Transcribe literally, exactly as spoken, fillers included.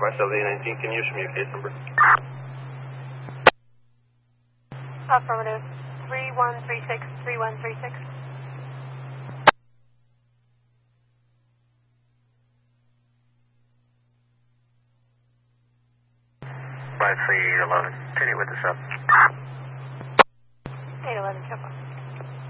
West L A nineteen, can you issue me a case number? Affirmative. three one three six, three one three six. five three eight eleven. Continue with the sub. eight eleven, check one.